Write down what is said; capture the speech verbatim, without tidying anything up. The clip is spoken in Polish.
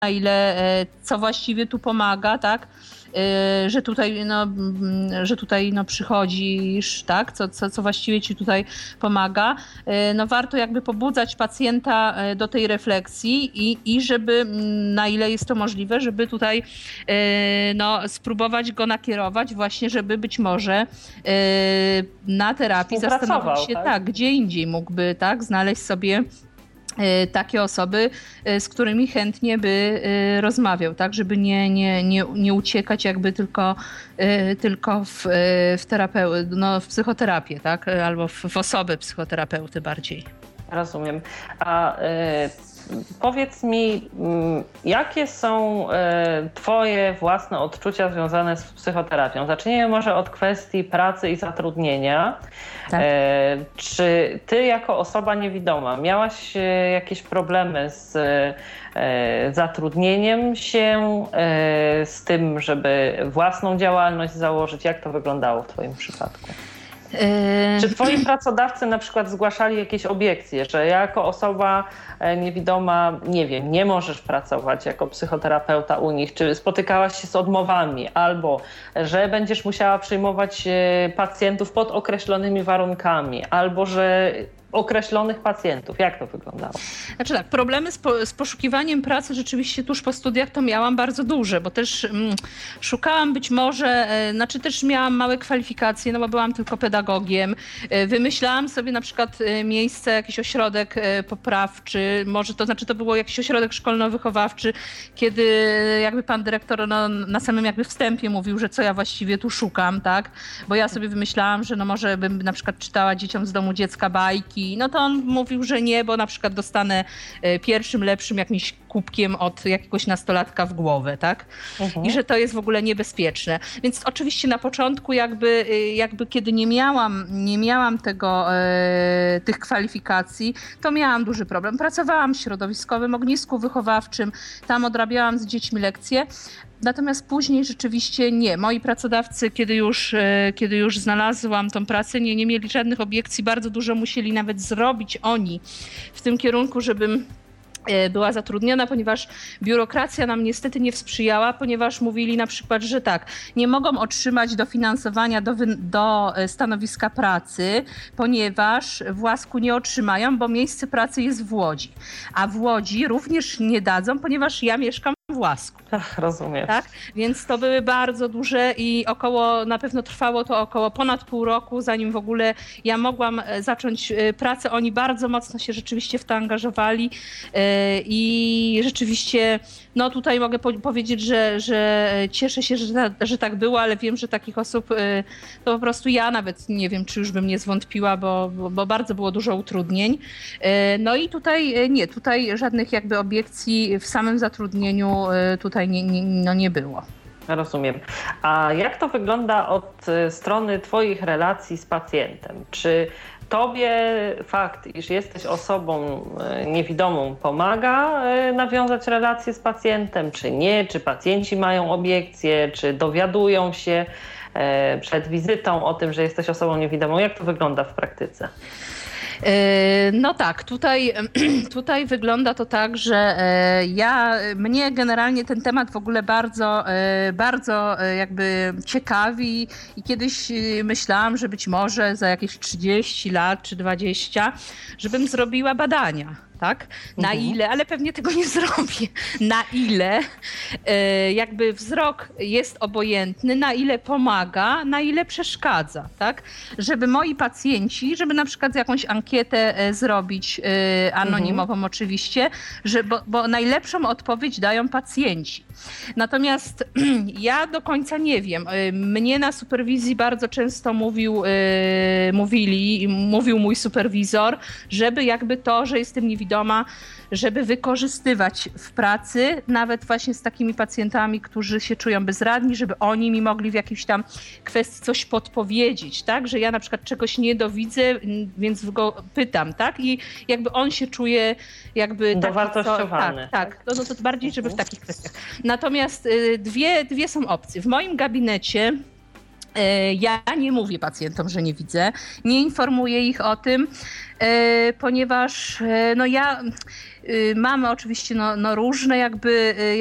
na ile, co właściwie tu pomaga, tak? Że tutaj, no, że tutaj no, przychodzisz, tak? Co, co, co właściwie ci tutaj pomaga. No, warto jakby pobudzać pacjenta do tej refleksji i, i żeby, na ile jest to możliwe, żeby tutaj no, spróbować go nakierować właśnie, żeby być może na terapii zastanowić się, tak? tak, gdzie indziej mógłby, tak, znaleźć sobie takie osoby, z którymi chętnie by rozmawiał, tak, żeby nie, nie, nie, nie uciekać jakby tylko, tylko w, w, terapeu- no, w psychoterapię, tak, albo w, w osobę psychoterapeuty bardziej. Rozumiem. A y, powiedz mi, jakie są y, twoje własne odczucia związane z psychoterapią? Zacznijmy może od kwestii pracy i zatrudnienia. Tak. Y, czy ty jako osoba niewidoma miałaś y, jakieś problemy z y, zatrudnieniem się, y, z tym, żeby własną działalność założyć? Jak to wyglądało w twoim przypadku? Czy twoi pracodawcy na przykład zgłaszali jakieś obiekcje, że jako osoba niewidoma, nie wiem, nie możesz pracować jako psychoterapeuta u nich? Czy spotykałaś się z odmowami? Albo, że będziesz musiała przyjmować pacjentów pod określonymi warunkami? Albo, że określonych pacjentów. Jak to wyglądało? Znaczy tak, problemy z, po, z poszukiwaniem pracy rzeczywiście tuż po studiach to miałam bardzo duże, bo też mm, szukałam być może, e, znaczy też miałam małe kwalifikacje, no bo byłam tylko pedagogiem. E, wymyślałam sobie na przykład e, miejsce, jakiś ośrodek e, poprawczy, może to znaczy to było jakiś ośrodek szkolno-wychowawczy, kiedy jakby pan dyrektor no, na samym jakby wstępie mówił, że co ja właściwie tu szukam, tak? Bo ja sobie wymyślałam, że no może bym na przykład czytała dzieciom z domu dziecka bajki. No to on mówił, że nie, bo na przykład dostanę pierwszym lepszym jakimś kubkiem od jakiegoś nastolatka w głowę, tak? Uh-huh. I że to jest w ogóle niebezpieczne. Więc oczywiście na początku jakby, jakby kiedy nie miałam, nie miałam tego, e, tych kwalifikacji, to miałam duży problem. Pracowałam w środowiskowym ognisku wychowawczym, tam odrabiałam z dziećmi lekcje. Natomiast później rzeczywiście nie. Moi pracodawcy, kiedy już, kiedy już znalazłam tą pracę, nie, nie mieli żadnych obiekcji. Bardzo dużo musieli nawet zrobić oni w tym kierunku, żebym była zatrudniona, ponieważ biurokracja nam niestety nie sprzyjała, ponieważ mówili na przykład, że tak, nie mogą otrzymać dofinansowania do, do stanowiska pracy, ponieważ w Łasku nie otrzymają, bo miejsce pracy jest w Łodzi. A w Łodzi również nie dadzą, ponieważ ja mieszkam w Łasku. Ach, rozumiem. Tak? Więc to były bardzo duże i około, na pewno trwało to około ponad pół roku, zanim w ogóle ja mogłam zacząć pracę. Oni bardzo mocno się rzeczywiście w to angażowali i rzeczywiście, no tutaj mogę po- powiedzieć, że, że cieszę się, że, ta, że tak było, ale wiem, że takich osób to po prostu ja nawet nie wiem, czy już bym nie zwątpiła, bo, bo, bo bardzo było dużo utrudnień. No i tutaj nie, tutaj żadnych jakby obiekcji w samym zatrudnieniu tutaj nie, nie, no nie było. Rozumiem. A jak to wygląda od strony twoich relacji z pacjentem? Czy tobie fakt, iż jesteś osobą niewidomą, pomaga nawiązać relacje z pacjentem, czy nie? Czy pacjenci mają obiekcje, czy dowiadują się przed wizytą o tym, że jesteś osobą niewidomą? Jak to wygląda w praktyce? No tak, tutaj, tutaj wygląda to tak, że ja, mnie generalnie ten temat w ogóle bardzo, bardzo jakby ciekawi i kiedyś myślałam, że być może za jakieś trzydzieści lat czy dwadzieścia, żebym zrobiła badania. Tak? Na mhm. ile, ale pewnie tego nie zrobię, na ile e, jakby wzrok jest obojętny, na ile pomaga, na ile przeszkadza, tak? Żeby moi pacjenci, żeby na przykład jakąś ankietę e, zrobić, e, anonimową mhm. oczywiście, że, bo, bo najlepszą odpowiedź dają pacjenci. Natomiast ja do końca nie wiem. Mnie na superwizji bardzo często mówił, e, mówili, mówił mój superwizor, żeby jakby to, że jestem niewidoma, żeby wykorzystywać w pracy, nawet właśnie z takimi pacjentami, którzy się czują bezradni, żeby oni mi mogli w jakiejś tam kwestii coś podpowiedzieć, tak? Że ja na przykład czegoś nie dowidzę, więc go pytam, tak? I jakby on się czuje jakby... Dowartościowany. Tak, tak. No, no to bardziej, żeby w takich kwestiach. Natomiast dwie, dwie są opcje. W moim gabinecie Ja nie mówię pacjentom, że nie widzę, nie informuję ich o tym, ponieważ no ja mam oczywiście no, no różne jakby